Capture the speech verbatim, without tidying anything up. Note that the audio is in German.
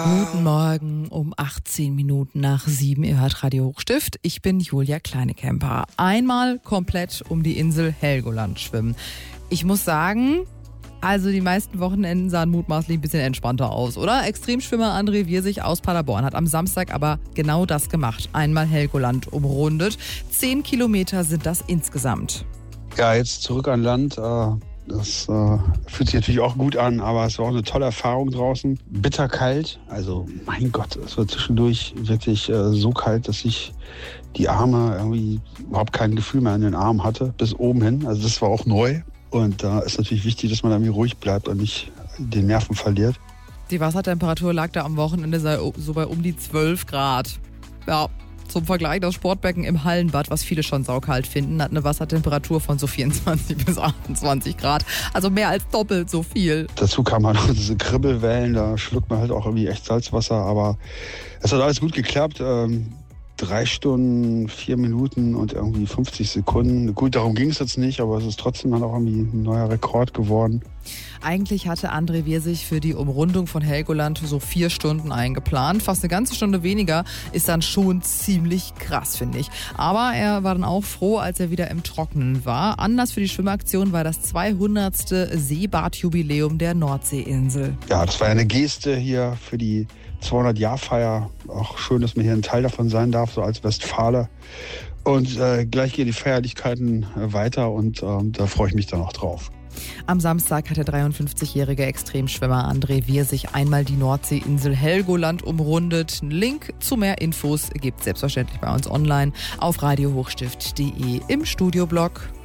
Guten Morgen um achtzehn Minuten nach sieben. Ihr hört Radio Hochstift. Ich bin Julia Kleinekemper. Einmal komplett um die Insel Helgoland schwimmen. Ich muss sagen, also die meisten Wochenenden sahen mutmaßlich ein bisschen entspannter aus, oder? Extremschwimmer André Wirsig aus Paderborn hat am Samstag aber genau das gemacht. Einmal Helgoland umrundet. Zehn Kilometer sind das insgesamt. Ja, jetzt zurück an Land. Äh Das äh, fühlt sich natürlich auch gut an, aber es war auch eine tolle Erfahrung draußen. Bitterkalt, also mein Gott, es war zwischendurch wirklich äh, so kalt, dass ich die Arme irgendwie überhaupt kein Gefühl mehr an den Armen hatte, bis oben hin. Also das war auch neu und da äh, ist natürlich wichtig, dass man irgendwie ruhig bleibt und nicht den Nerven verliert. Die Wassertemperatur lag da am Wochenende so bei um die zwölf Grad. Ja. Zum Vergleich, das Sportbecken im Hallenbad, was viele schon saukalt finden, hat eine Wassertemperatur von so vierundzwanzig bis achtundzwanzig Grad. Also mehr als doppelt so viel. Dazu kamen halt noch diese Kribbelwellen, da schluckt man halt auch irgendwie echt Salzwasser. Aber es hat alles gut geklappt. Ähm, drei Stunden, vier Minuten und irgendwie fünfzig Sekunden. Gut, darum ging es jetzt nicht, aber es ist trotzdem dann auch irgendwie ein neuer Rekord geworden. Eigentlich hatte André Wirsig für die Umrundung von Helgoland so vier Stunden eingeplant. Fast eine ganze Stunde weniger ist dann schon ziemlich krass, finde ich. Aber er war dann auch froh, als er wieder im Trockenen war. Anlass für die Schwimmaktion war das zweihundertste Seebadjubiläum der Nordseeinsel. Ja, das war eine Geste hier für die zweihundert-Jahr-Feier. Auch schön, dass man hier ein Teil davon sein darf, so als Westfale. Und äh, gleich gehen die Feierlichkeiten äh, weiter und äh, da freue ich mich dann auch drauf. Am Samstag hat der dreiundfünfzigjährige Extremschwimmer André Wirsig einmal die Nordseeinsel Helgoland umrundet. Einen Link zu mehr Infos gibt es selbstverständlich bei uns online auf radio hochstift punkt de im Studioblog.